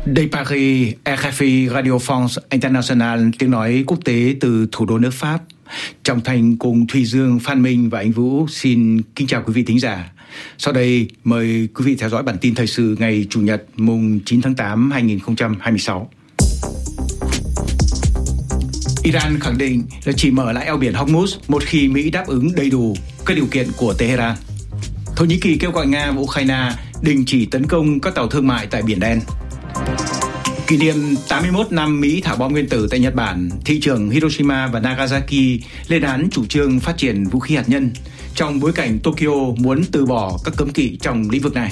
Đây Paris, RFI Radio France International, tiếng nói quốc tế từ thủ đô nước Pháp. Trọng Thành cùng Thùy Dương, Phan Minh và Anh Vũ xin kính chào quý vị thính giả. Sau đây mời quý vị theo dõi bản tin thời sự ngày Chủ nhật mùng 9 tháng 8 2026. Iran khẳng định là chỉ mở lại eo biển Hormuz một khi Mỹ đáp ứng đầy đủ các điều kiện của Tehran. Thổ Nhĩ Kỳ kêu gọi Nga và Ukraine đình chỉ tấn công các tàu thương mại tại Biển Đen. Kỷ niệm 81 năm Mỹ thả bom nguyên tử tại Nhật Bản, thị trưởng Hiroshima và Nagasaki lên án chủ trương phát triển vũ khí hạt nhân trong bối cảnh Tokyo muốn từ bỏ các cấm kỵ trong lĩnh vực này.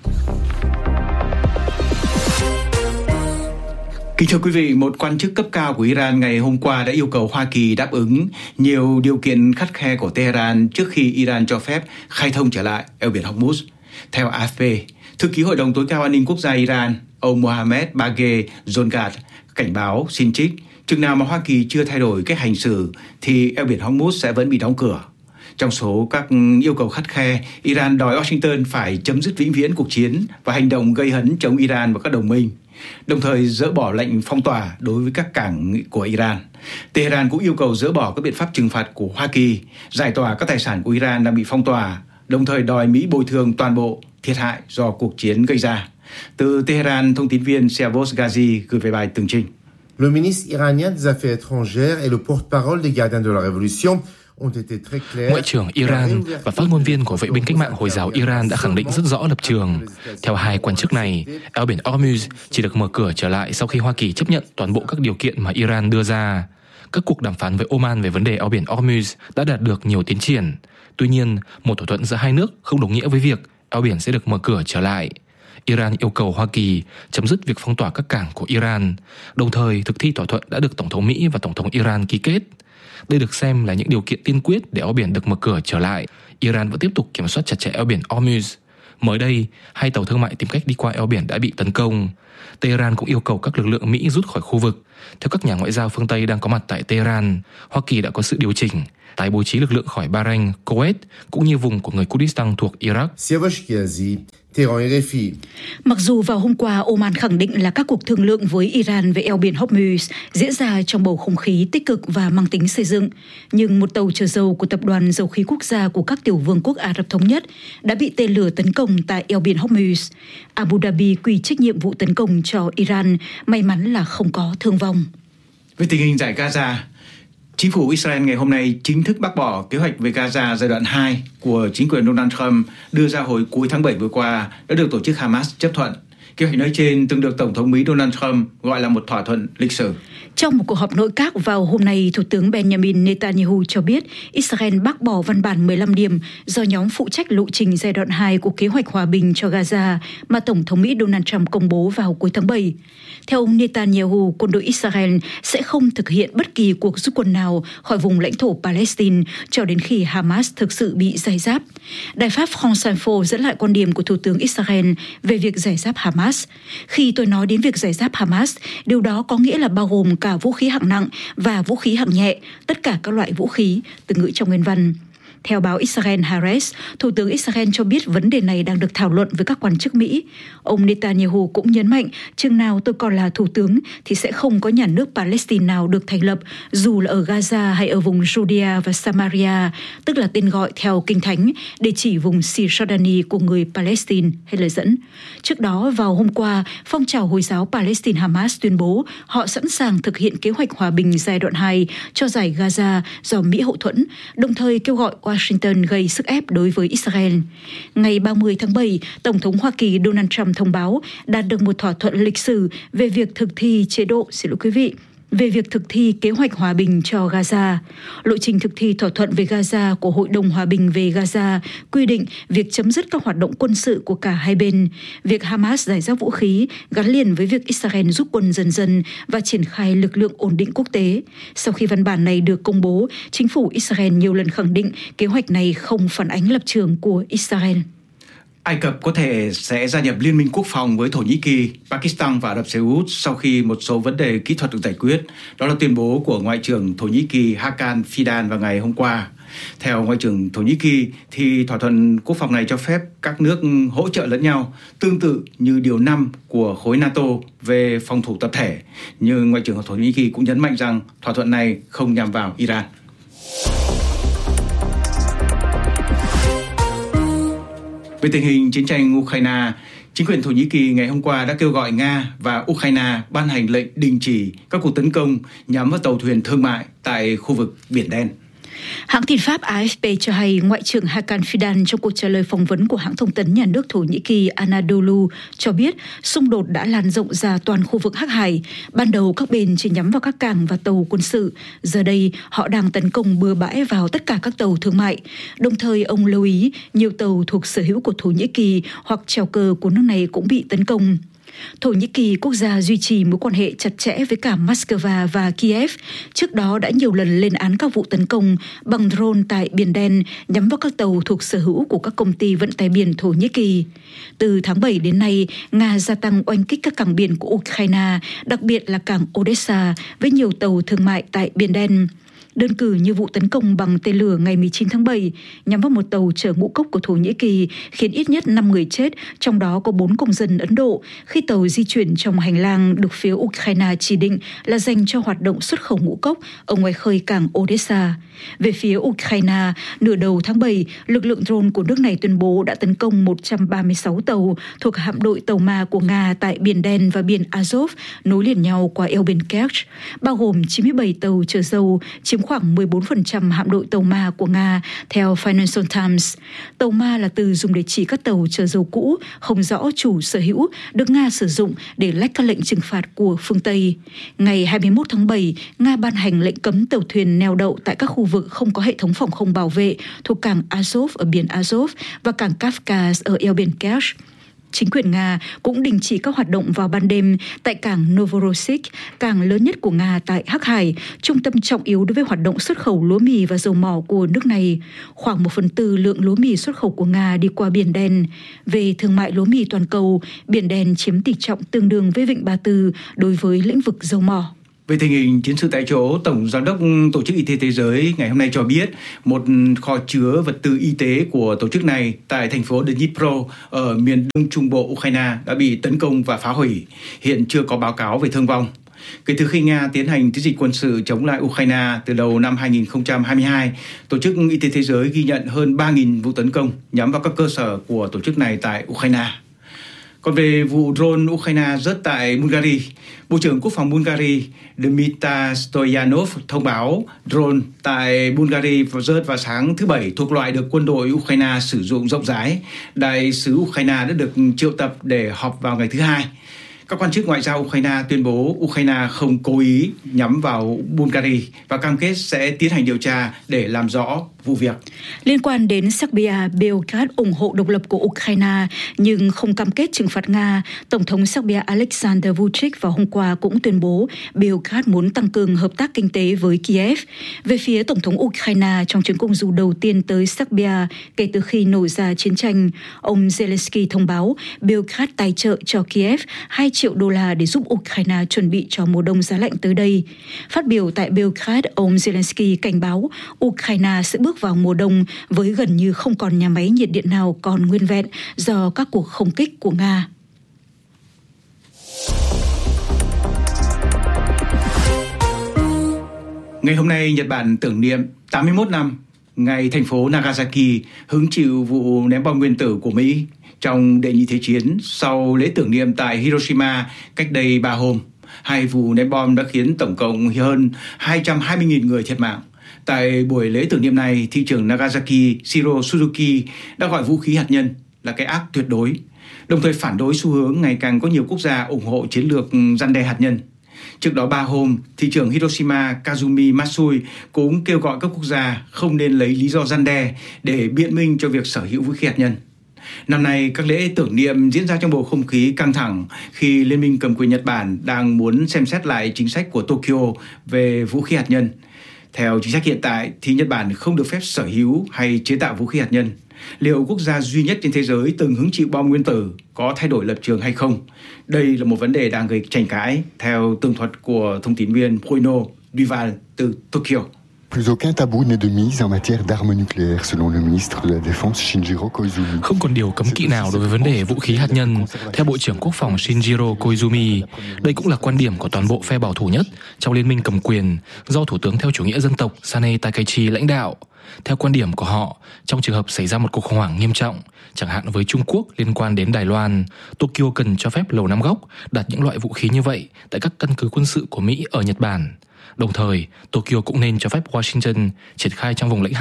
Kính thưa quý vị, một quan chức cấp cao của Iran ngày hôm qua đã yêu cầu Hoa Kỳ đáp ứng nhiều điều kiện khắt khe của Tehran trước khi Iran cho phép khai thông trở lại eo biển Hormuz. Theo AFP, thư ký Hội đồng tối cao an ninh quốc gia Iran, ông Mohammad Bagher Zongat cảnh báo xin trích, chừng nào mà Hoa Kỳ chưa thay đổi cách hành xử thì eo biển Hormuz sẽ vẫn bị đóng cửa. Trong số các yêu cầu khắt khe, Iran đòi Washington phải chấm dứt vĩnh viễn cuộc chiến và hành động gây hấn chống Iran và các đồng minh, đồng thời dỡ bỏ lệnh phong tỏa đối với các cảng của Iran. Tehran cũng yêu cầu dỡ bỏ các biện pháp trừng phạt của Hoa Kỳ, giải tỏa các tài sản của Iran đang bị phong tỏa, đồng thời đòi Mỹ bồi thường toàn bộ thiệt hại do cuộc chiến gây ra. Từ Tehran, thông tin viên Siavos Ghazi gửi về bài tường trình. Le ministre iranien des Affaires étrangères et le porte-parole des gardiens de la révolution. Ngoại trưởng Iran và phát ngôn viên của vệ binh cách mạng Hồi giáo Iran đã khẳng định rất rõ lập trường. Theo hai quan chức này, eo biển Hormuz chỉ được mở cửa trở lại sau khi Hoa Kỳ chấp nhận toàn bộ các điều kiện mà Iran đưa ra. Các cuộc đàm phán với Oman về vấn đề eo biển Hormuz đã đạt được nhiều tiến triển. Tuy nhiên, một thỏa thuận giữa hai nước không đồng nghĩa với việc eo biển sẽ được mở cửa trở lại. Iran yêu cầu Hoa Kỳ chấm dứt việc phong tỏa các cảng của Iran, đồng thời thực thi thỏa thuận đã được Tổng thống Mỹ và Tổng thống Iran ký kết. Đây được xem là những điều kiện tiên quyết để eo biển được mở cửa trở lại. Iran vẫn tiếp tục kiểm soát chặt chẽ eo biển Hormuz. Mới đây, hai tàu thương mại tìm cách đi qua eo biển đã bị tấn công. Tehran cũng yêu cầu các lực lượng Mỹ rút khỏi khu vực. Theo các nhà ngoại giao phương Tây đang có mặt tại Tehran, Hoa Kỳ đã có sự điều chỉnh, tái bố trí lực lượng khỏi Bahrain, Kuwait cũng như vùng của người Kurdistan thuộc Iraq. Mặc dù vào hôm qua Oman khẳng định là các cuộc thương lượng với Iran về eo biển Hormuz diễn ra trong bầu không khí tích cực và mang tính xây dựng, nhưng một tàu chở dầu của Tập đoàn Dầu khí Quốc gia của các tiểu vương quốc Ả Rập Thống Nhất đã bị tên lửa tấn công tại eo biển Hormuz. Abu Dhabi quy trách nhiệm vụ tấn công cho Iran, may mắn là không có thương vong. Về tình hình giải Gaza, Chính phủ Israel ngày hôm nay chính thức bác bỏ kế hoạch về Gaza giai đoạn 2 của chính quyền Donald Trump đưa ra hồi cuối tháng 7 vừa qua đã được tổ chức Hamas chấp thuận. Kế hoạch nói trên từng được Tổng thống Mỹ Donald Trump gọi là một thỏa thuận lịch sử. Trong một cuộc họp nội các vào hôm nay, Thủ tướng Benjamin Netanyahu cho biết Israel bác bỏ văn bản 15 điểm do nhóm phụ trách lộ trình giai đoạn 2 của kế hoạch hòa bình cho Gaza mà Tổng thống Mỹ Donald Trump công bố vào cuối tháng 7. Theo ông Netanyahu, quân đội Israel sẽ không thực hiện bất kỳ cuộc rút quân nào khỏi vùng lãnh thổ Palestine cho đến khi Hamas thực sự bị giải giáp. Đài Pháp France Info dẫn lại quan điểm của Thủ tướng Israel về việc giải giáp Hamas. Khi tôi nói đến việc giải giáp Hamas, điều đó có nghĩa là bao gồm cả vũ khí hạng nặng và vũ khí hạng nhẹ, tất cả các loại vũ khí, từ ngữ trong nguyên văn. Theo báo Israel Haaretz, Thủ tướng Israel cho biết vấn đề này đang được thảo luận với các quan chức Mỹ. Ông Netanyahu cũng nhấn mạnh, chừng nào tôi còn là thủ tướng thì sẽ không có nhà nước Palestine nào được thành lập, dù là ở Gaza hay ở vùng Judea và Samaria, tức là tên gọi theo Kinh Thánh, để chỉ vùng Cisjordani của người Palestine, hay lời dẫn. Trước đó, vào hôm qua, phong trào Hồi giáo Palestine Hamas tuyên bố họ sẵn sàng thực hiện kế hoạch hòa bình giai đoạn 2 cho giải Gaza do Mỹ hậu thuẫn, đồng thời kêu gọi Washington gây sức ép đối với Israel. Ngày 30 tháng 7, Tổng thống Hoa Kỳ Donald Trump thông báo đạt được một thỏa thuận lịch sử về việc thực thi về việc thực thi kế hoạch hòa bình cho Gaza. Lộ trình thực thi thỏa thuận về Gaza của Hội đồng Hòa bình về Gaza quy định việc chấm dứt các hoạt động quân sự của cả hai bên, việc Hamas giải giáp vũ khí gắn liền với việc Israel rút quân dần dần và triển khai lực lượng ổn định quốc tế. Sau khi văn bản này được công bố, chính phủ Israel nhiều lần khẳng định kế hoạch này không phản ánh lập trường của Israel. Ai Cập có thể sẽ gia nhập liên minh quốc phòng với Thổ Nhĩ Kỳ, Pakistan và Ả Rập Xê Út sau khi một số vấn đề kỹ thuật được giải quyết. Đó là tuyên bố của Ngoại trưởng Thổ Nhĩ Kỳ Hakan Fidan vào ngày hôm qua. Theo Ngoại trưởng Thổ Nhĩ Kỳ thì thỏa thuận quốc phòng này cho phép các nước hỗ trợ lẫn nhau, tương tự như điều 5 của khối NATO về phòng thủ tập thể. Nhưng Ngoại trưởng Thổ Nhĩ Kỳ cũng nhấn mạnh rằng thỏa thuận này không nhằm vào Iran. Về tình hình chiến tranh Ukraine, chính quyền Thổ Nhĩ Kỳ ngày hôm qua đã kêu gọi Nga và Ukraine ban hành lệnh đình chỉ các cuộc tấn công nhắm vào tàu thuyền thương mại tại khu vực Biển Đen. Hãng tin Pháp AFP cho hay Ngoại trưởng Hakan Fidan trong cuộc trả lời phỏng vấn của hãng thông tấn nhà nước Thổ Nhĩ Kỳ Anadolu cho biết xung đột đã lan rộng ra toàn khu vực Hắc Hải. Ban đầu các bên chỉ nhắm vào các cảng và tàu quân sự. Giờ đây họ đang tấn công bừa bãi vào tất cả các tàu thương mại. Đồng thời ông lưu ý nhiều tàu thuộc sở hữu của Thổ Nhĩ Kỳ hoặc chèo cờ của nước này cũng bị tấn công. Thổ Nhĩ Kỳ, quốc gia duy trì mối quan hệ chặt chẽ với cả Moscow và Kiev, trước đó đã nhiều lần lên án các vụ tấn công bằng drone tại Biển Đen nhắm vào các tàu thuộc sở hữu của các công ty vận tải biển Thổ Nhĩ Kỳ. Từ tháng 7 đến nay, Nga gia tăng oanh kích các cảng biển của Ukraine, đặc biệt là cảng Odessa với nhiều tàu thương mại tại Biển Đen. Đơn cử như vụ tấn công bằng tên lửa ngày 19 tháng 7 nhắm vào một tàu chở ngũ cốc của Thổ Nhĩ Kỳ khiến ít nhất 5 người chết, trong đó có 4 công dân Ấn Độ, khi tàu di chuyển trong hành lang được phía Ukraine chỉ định là dành cho hoạt động xuất khẩu ngũ cốc ở ngoài khơi cảng Odessa. Về phía Ukraine, nửa đầu tháng 7, lực lượng drone của nước này tuyên bố đã tấn công 136 tàu thuộc hạm đội tàu ma của Nga tại Biển Đen và Biển Azov nối liền nhau qua eo biển Kerch, bao gồm 97 tàu chở dầu, chiếm khoảng 14% hạm đội tàu ma của Nga, theo Financial Times. Tàu ma là từ dùng để chỉ các tàu chở dầu cũ, không rõ chủ sở hữu, được Nga sử dụng để lách các lệnh trừng phạt của phương Tây. Ngày 21 tháng 7, Nga ban hành lệnh cấm tàu thuyền neo đậu tại các khu vực không có hệ thống phòng không bảo vệ thuộc cảng Azov ở biển Azov và cảng Kafkas ở eo biển Kerch. Chính quyền Nga cũng đình chỉ các hoạt động vào ban đêm tại cảng Novorossiysk, cảng lớn nhất của Nga tại Hắc Hải, trung tâm trọng yếu đối với hoạt động xuất khẩu lúa mì và dầu mỏ của nước này. Khoảng 1/4 lượng lúa mì xuất khẩu của Nga đi qua Biển Đen. Về thương mại lúa mì toàn cầu, Biển Đen chiếm tỷ trọng tương đương với Vịnh Ba Tư đối với lĩnh vực dầu mỏ. Về tình hình chiến sự tại chỗ, Tổng Giám đốc Tổ chức Y tế Thế giới ngày hôm nay cho biết một kho chứa vật tư y tế của tổ chức này tại thành phố Dnipro ở miền đông trung bộ Ukraine đã bị tấn công và phá hủy. Hiện chưa có báo cáo về thương vong. Kể từ khi Nga tiến hành chiến dịch quân sự chống lại Ukraine từ đầu năm 2022, Tổ chức Y tế Thế giới ghi nhận hơn 3.000 vụ tấn công nhắm vào các cơ sở của tổ chức này tại Ukraine. Còn về vụ drone Ukraine rớt tại Bulgaria, Bộ trưởng Quốc phòng Bulgaria Dmytro Stoyanov thông báo drone tại Bulgaria rớt vào sáng thứ Bảy thuộc loại được quân đội Ukraine sử dụng rộng rãi. Đại sứ Ukraine đã được triệu tập để họp vào ngày thứ Hai. Các quan chức ngoại giao Ukraine tuyên bố Ukraine không cố ý nhắm vào Bulgaria và cam kết sẽ tiến hành điều tra để làm rõ vụ việc. Liên quan đến Serbia, Belgrade ủng hộ độc lập của Ukraine nhưng không cam kết trừng phạt Nga. Tổng thống Serbia Alexander Vučić vào hôm qua cũng tuyên bố Belgrade muốn tăng cường hợp tác kinh tế với Kiev. Về phía Tổng thống Ukraine trong chuyến công du đầu tiên tới Serbia kể từ khi nổ ra chiến tranh, ông Zelensky thông báo Belgrade tài trợ cho Kiev 2 triệu đô la để giúp Ukraine chuẩn bị cho mùa đông giá lạnh tới đây. Phát biểu tại Belgrade, ông Zelensky cảnh báo Ukraine sẽ bước vào mùa đông với gần như không còn nhà máy nhiệt điện nào còn nguyên vẹn do các cuộc không kích của Nga. Ngày hôm nay, Nhật Bản tưởng niệm 81 năm ngày thành phố Nagasaki hứng chịu vụ ném bom nguyên tử của Mỹ trong Đệ nhị Thế chiến sau lễ tưởng niệm tại Hiroshima cách đây 3 hôm. 2 vụ ném bom đã khiến tổng cộng hơn 220.000 người thiệt mạng. Tại buổi lễ tưởng niệm này, thị trưởng Nagasaki Shiro Suzuki đã gọi vũ khí hạt nhân là cái ác tuyệt đối, đồng thời phản đối xu hướng ngày càng có nhiều quốc gia ủng hộ chiến lược răn đe hạt nhân. Trước đó 3 hôm, thị trưởng Hiroshima Kazumi Matsui cũng kêu gọi các quốc gia không nên lấy lý do răn đe để biện minh cho việc sở hữu vũ khí hạt nhân. Năm nay, các lễ tưởng niệm diễn ra trong bầu không khí căng thẳng khi Liên minh cầm quyền Nhật Bản đang muốn xem xét lại chính sách của Tokyo về vũ khí hạt nhân. Theo chính sách hiện tại thì Nhật Bản không được phép sở hữu hay chế tạo vũ khí hạt nhân. Liệu quốc gia duy nhất trên thế giới từng hứng chịu bom nguyên tử có thay đổi lập trường hay không? Đây là một vấn đề đang gây tranh cãi, theo tường thuật của thông tín viên Bruno Duval từ Tokyo. Plus aucun tabou n'est de mise en matière d'armes nucléaires, selon le ministre de la Défense Shinjiro Koizumi. Không còn điều cấm kỵ nào đối với vấn đề vũ khí hạt nhân, theo Bộ trưởng Quốc phòng Shinjiro Koizumi. Đây cũng là quan điểm của toàn bộ phe bảo thủ nhất trong liên minh cầm quyền do Thủ tướng theo chủ nghĩa dân tộc Sanae Takaichi lãnh đạo. Theo quan điểm của họ, trong trường hợp xảy ra một cuộc khủng hoảng nghiêm trọng, chẳng hạn với Trung Quốc liên quan đến Đài Loan, Tokyo cần cho phép Lầu Năm Góc đặt những loại vũ khí như vậy tại các căn cứ quân sự của Mỹ ở Nhật Bản. Đồng thời, Tokyo cũng nên cho phép Washington triển khai trong vùng lãnh